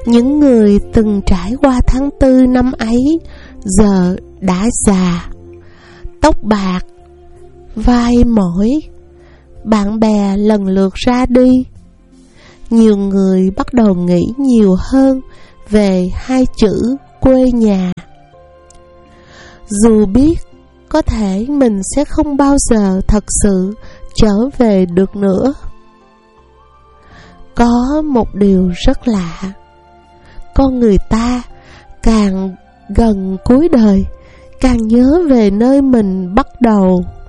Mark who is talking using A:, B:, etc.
A: Những người từng trải qua tháng 4 năm ấy giờ đã già, tóc bạc, vai mỏi, bạn bè lần lượt ra đi. Nhiều người bắt đầu nghĩ nhiều hơn về hai chữ quê nhà. Dù biết có thể mình sẽ không bao giờ thật sự trở về được nữa. Có một điều rất lạ, con người ta càng gần cuối đời càng nhớ về nơi mình bắt đầu